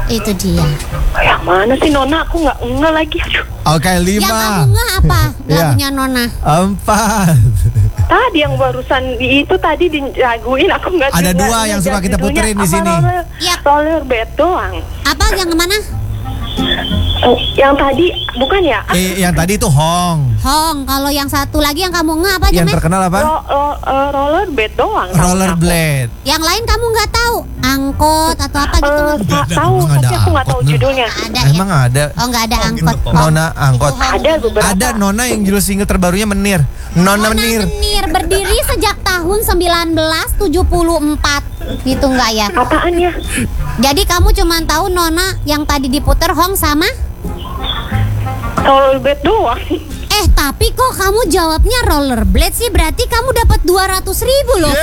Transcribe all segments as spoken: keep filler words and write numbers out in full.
Itu dia. Yang mana sih Nona? Aku nggak nge lagi. Aduh. Oke, lima. Yang kamu nggak apa? Iya. Lagunya Nona. Empat. Tadi yang barusan itu tadi diraguin aku nggak. Ada juga, dua yang suka kita judulnya puterin di apa, sini. Roller, Ya. roller bed doang. Apa yang kemana? Eh, Yang tadi bukan ya? Eh, yang tadi itu Hong. Hong. Kalau yang satu lagi yang kamu nggak apa aja, Yang Mes? terkenal apa? Ro- ro- eh, roller bed doang. tahu aku. Rollerblade. Yang lain kamu nggak tahu? Angkot atau apa gitu? Eh, Mas? ta- tahu Emang tapi ada aku nggak tahu angkot, Nur? judulnya. Ada ya? Emang ada. Oh, nggak ada angkot. Oh. Nona angkot. Ada beberapa. Ada Nona yang judul single terbarunya Menir. Nona Nona Menir. Menir berdiri sejak tahun sembilan belas tujuh puluh empat. Gitu nggak ya? Apaan ya? Jadi kamu cuma tahu Nona yang tadi diputer Hong sama? Roller bed doang. Eh tapi kok kamu jawabnya rollerblade sih? Berarti kamu dapat dua ratus ribu loh.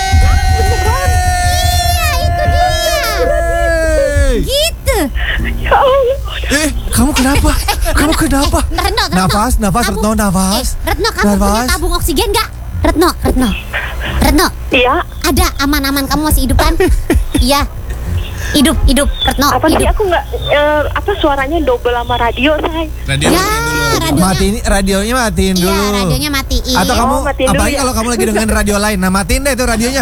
Iya itu dia. Gitu. Ya Allah. Eh, kamu kenapa? Kamu kenapa? Eh, Retno, Retno. Nafas, nafas, Kamu- Retno, nafas. Eh, Retno, kamu punya Nafas. tabung oksigen nggak? Retno, Retno, Retno. Iya. Ada aman-aman kamu masih hidup kan? Iya. Hidup, hidup, Retno. Apa sih hidup. aku nggak eh, apa suaranya double sama radio say. Radio Ya, matiin dulu. radionya. Matiin radionya matiin Iya, dulu. radionya matiin. Atau kamu Oh, matiin dulu apalagi ya. kalau kamu lagi dengan radio lain, nah matiin deh itu radionya.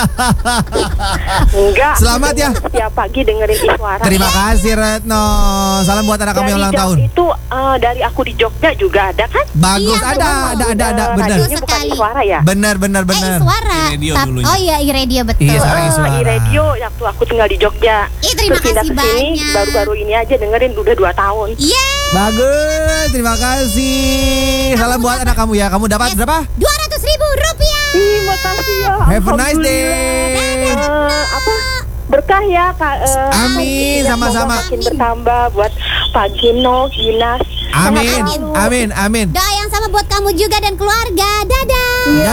Enggak. Selamat ya. Setiap pagi dengerin Iswara. Terima kasih Retno. Salam buat anak kamu yang Dari ulang Jog- tahun. Itu eh, dari aku di Jogja juga ada kan? Bagus, Iya, ada, betul. ada, ada, ada, Eh, benar. radionya bukan Sekali. Iswara ya? Benar, benar, Eh, benar. suara. I-radio Tap- dulunya. oh iya, i-radio betul. Iya, sekarang Eh, Iswara. di radio waktu aku tinggal di Jogja. Ih, terima Terus pindah kasih ke sini, banyak. baru-baru ini aja dengerin udah dua tahun. Yeay. Bagus, terima kasih. Salam buat anak kamu ya. Kamu dapat Yes. berapa? dua ratus ribu rupiah. Ih, makasih ya. Have a nice day. Eh, apa berkah ya Kak. eh, Amin, semoga sama-sama. Makin bertambah buat Pak Gino, Ginas. Amin, sehat selalu. amin, amin. Doa yang sama buat kamu juga dan keluarga. Dadah. Iya,